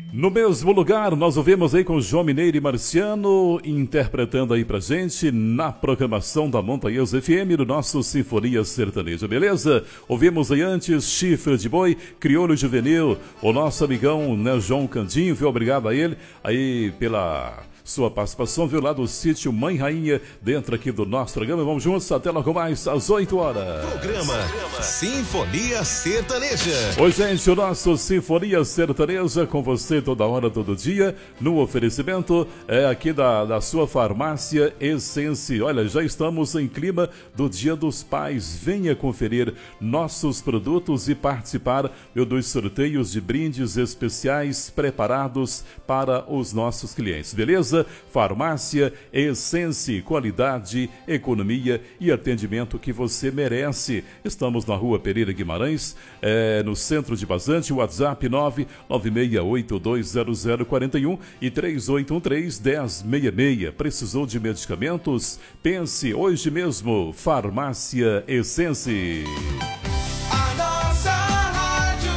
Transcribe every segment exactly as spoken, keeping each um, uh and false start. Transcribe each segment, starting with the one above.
No mesmo lugar, nós ouvimos aí com João Mineiro e Marciano interpretando aí pra gente na programação da Montanhas F M do nosso Sinfonia Sertaneja, beleza? Ouvimos aí antes Chifre de Boi, Crioulo Juvenil, o nosso amigão, né, João Candinho, viu? Obrigado a ele aí pela sua participação, viu, lá do sítio Mãe Rainha, dentro aqui do nosso programa. Vamos juntos até logo mais às oito horas. Programa Sinfonia Sertaneja. Oi, gente, o nosso Sinfonia Sertaneja com você toda hora, todo dia, no oferecimento é aqui da, da sua farmácia Essence. Olha, já estamos em clima do Dia dos Pais. Venha conferir nossos produtos e participar viu, dos sorteios de brindes especiais preparados para os nossos clientes, beleza? Farmácia Essence, qualidade, economia e atendimento que você merece. Estamos na Rua Pereira Guimarães, é, no centro de Vazante. WhatsApp nove nove seis oito dois zero zero quatro um e três oito um três, um zero seis seis. Precisou de medicamentos? Pense hoje mesmo. Farmácia Essence. A nossa rádio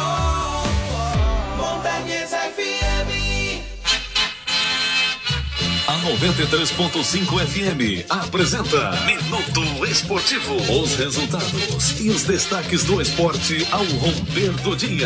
Montanhas F M. A noventa e três ponto cinco F M apresenta Minuto Esportivo. Os resultados e os destaques do esporte ao romper do dia.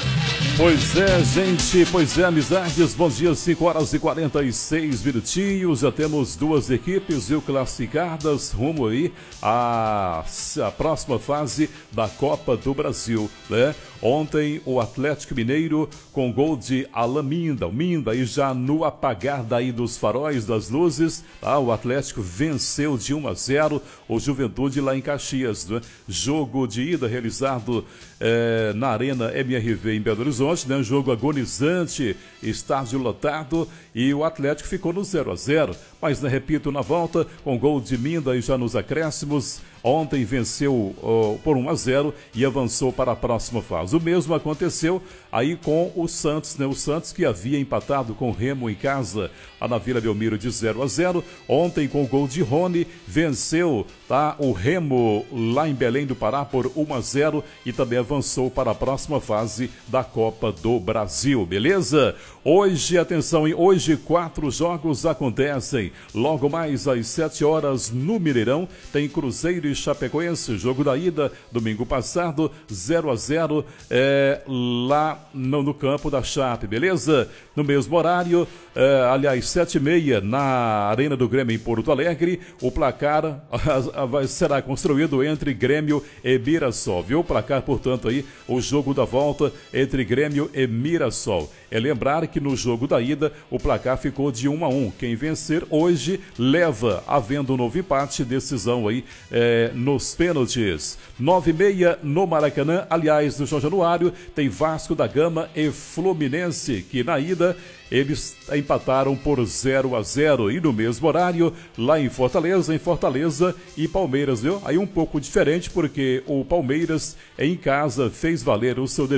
Pois é, gente, pois é, amizades, bom dia, cinco horas e quarenta e seis minutinhos, já temos duas equipes, viu, classificadas rumo aí à, à próxima fase da Copa do Brasil, né? Ontem o Atlético Mineiro com gol de Alan Minda, o Minda aí já no apagar daí dos faróis das luzes, tá? O Atlético venceu de um a zero o Juventude lá em Caxias, né? Jogo de ida realizado é, na Arena M R V em Belo Horizonte, né? Jogo agonizante, estádio lotado e o Atlético ficou no zero a zero, mas, né, repito, na volta com gol de Minda e já nos acréscimos, ontem venceu uh, por um a zero e avançou para a próxima fase. O mesmo aconteceu aí com o Santos, né? O Santos que havia empatado com o Remo em casa, lá na Vila Belmiro de zero a zero. Ontem com o gol de Rony, venceu, tá, o Remo lá em Belém do Pará por um a zero e também avançou para a próxima fase da Copa do Brasil, beleza? Hoje, atenção, hein? Hoje quatro jogos acontecem. Logo mais às sete horas no Mineirão tem Cruzeiro e Chapecoense, jogo da ida, domingo passado, zero a zero é, lá no, no campo da Chape, beleza? No mesmo horário, é, aliás, sete e meia na Arena do Grêmio em Porto Alegre, o placar a, a, vai, será construído entre Grêmio e Mirassol, viu? O placar, portanto, aí, o jogo da volta entre Grêmio e Mirassol. É lembrar que no jogo da ida o placar ficou de um a um. Quem vencer hoje leva, havendo um novo empate, decisão aí é, nos pênaltis. nove e meia no Maracanã, aliás, no São Januário, tem Vasco da Gama e Fluminense, que na ida eles empataram por zero a zero. E no mesmo horário, lá em Fortaleza, em Fortaleza e Palmeiras, viu? Aí um pouco diferente, porque o Palmeiras em casa fez valer o seu dever